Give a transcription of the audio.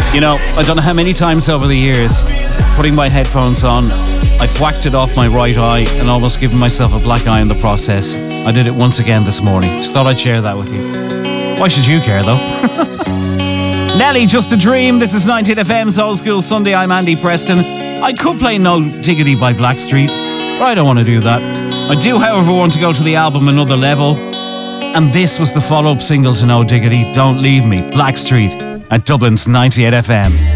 You know, I don't know how many times over the years, putting my headphones on, I've whacked it off my right eye and almost given myself a black eye in the process. I did it once again this morning. Just thought I'd share that with you. Why should you care, though? Nelly, Just a Dream. This is 19FM's Old School Sunday. I'm Andy Preston. I could play No Diggity by Blackstreet, but I don't want to do that. I do, however, want to go to the album Another Level. And this was the follow-up single to No Diggity, Don't Leave Me, Blackstreet, at Dublin's 98FM.